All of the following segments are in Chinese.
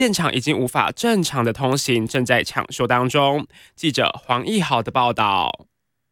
现场已经无法正常的通行，正在抢修当中。记者黄义豪的报道。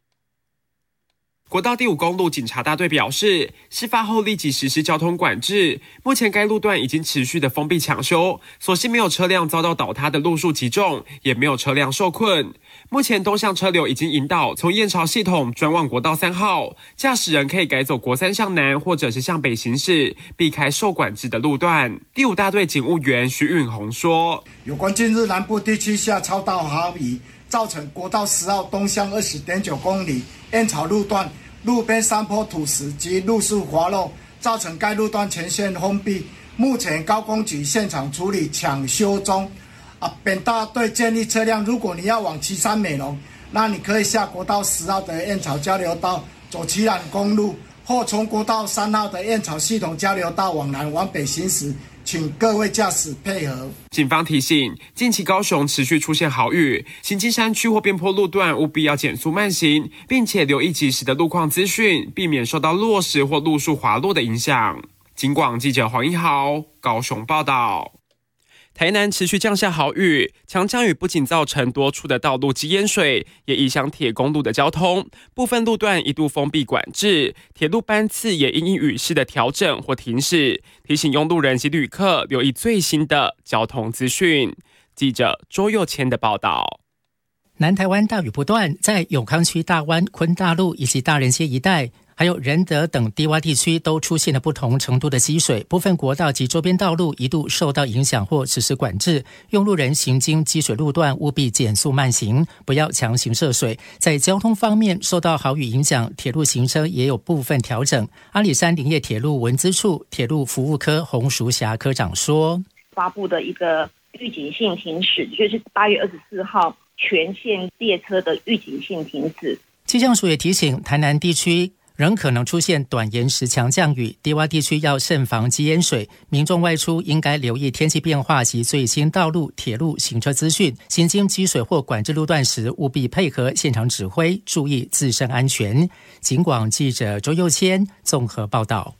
国道第5公路警察大队表示，事发后立即实施交通管制，目前该路段已经持续的封闭抢修，所幸没有车辆遭到倒塌的路树击中，也没有车辆受困。目前东向车流已经引导从燕巢系统转往国道3号，驾驶人可以改走国3向南或者是向北行驶，避开受管制的路段。第5大队警务员徐允宏说， 有关近日南部地区下超大豪雨，造成国道10号东向20.9公里燕巢路段路边山坡土石及路树滑落，造成该路段全线封闭。目前高工局现场处理抢修中。本大队建议车辆，如果你要往旗山美浓，那你可以下国道10号的燕巢交流道，走旗兰公路，或从国道3号的燕巢系统交流道往南往北行驶。请各位驾驶配合。 警方提醒，近期高雄持续出现豪雨，行经山区或边坡路段务必要减速慢行，并且留意及时的路况资讯，避免受到落石或路树滑落的影响。警广记者黄一豪高雄报道。台南持续降下豪雨，强降雨不仅造成多处的道路积淹水，也影响铁公路的交通，部分路段一度封闭管制，铁路班次也因雨势的调整或停驶，提醒拥路人及旅客留意最新的交通资讯。记者周佑谦的报道。 南台湾大雨不断，在永康区大湾、昆大路以及大人街一带，还有仁德等低洼地区都出现了不同程度的积水，部分国道及周边道路一度受到影响或实施管制，用路人行经积水路段务必减速慢行，不要强行涉水。在交通方面，受到豪雨影响，铁路行车也有部分调整。阿里山林业铁路文资处铁路服务科洪淑霞科长说， 发布的一个预警性停驶，就是8月24号全线列车的预警性停止。 气象署也提醒，台南地区仍可能出现短延时强降雨，低洼地区要慎防积淹水，民众外出应该留意天气变化及最新道路、铁路行车资讯，行经积水或管制路段时务必配合现场指挥，注意自身安全。警广记者周佑谦综合报道。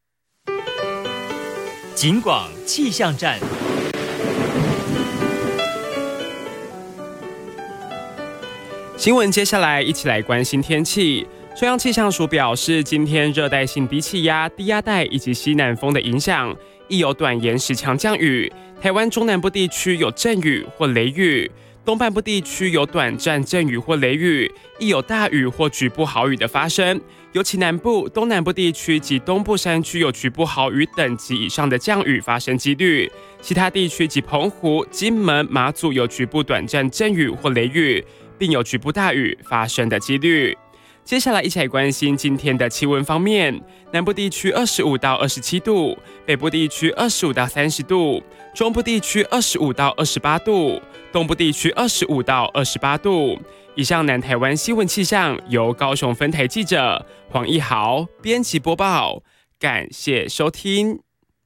警广气象站。 新闻接下来一起来关心天气。中央气象署表示，今天热带性低气压、低压带以及西南风的影响，亦有短延时强降雨。台湾中南部地区有阵雨或雷雨，东半部地区有短暂阵雨或雷雨，亦有大雨或局部豪雨的发生。尤其南部、东南部地区及东部山区有局部豪雨等级以上的降雨发生几率，其他地区及澎湖、金门、马祖有局部短暂阵雨或雷雨，并有局部大雨发生的几率。接下来一起来关心今天的气温方面，南部地区25到27度，北部地区25到30度，中部地区25到28度，东部地区25到28度。以上南台湾新闻气象由高雄分台记者黄一豪编辑播报，感谢收听。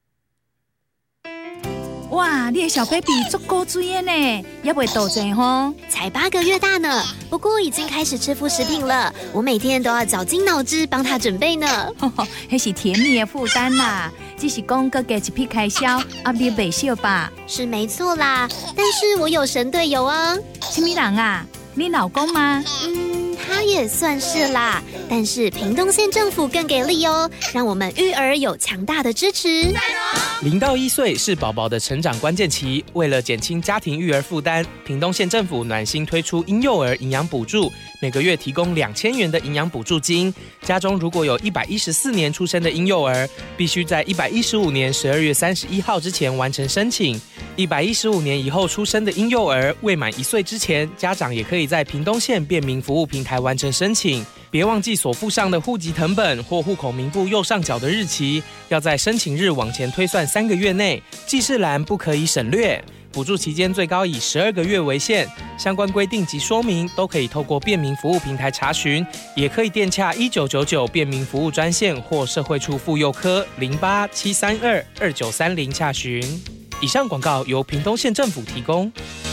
哇，你的小 baby 足够水的呢，也不会肚子吼。 才8个月大呢，不过已经开始吃副食品了。我每天都要绞尽脑汁帮他准备呢。 那是甜蜜的负担啦，只是讲各加一笔开销，压力不小吧？ 是没错啦，但是我有神队友啊。 什么人啊？你老公吗？ 他也算是啦，但是屏东县政府更给力哦，让我们育儿有强大的支持。 0到1岁是宝宝的成长关键期，为了减轻家庭育儿负担，屏东县政府暖心推出婴幼儿营养补助，每个月提供2000元的营养补助金。家中如果有114年出生的婴幼儿，必须在115年12月31号之前完成申请。115年以后出生的婴幼儿，未满1岁之前，家长也可以在屏东县便民服务平台完成申请。别忘记所附上的户籍誊本或户口名簿右上角的日期，要在申请日往前推算3个月内，记事栏不可以省略。补助期间最高以12个月为限，相关规定及说明都可以透过便民服务平台查询，也可以电洽1999便民服务专线或社会处妇幼科0873222930洽询。以上广告由屏东县政府提供。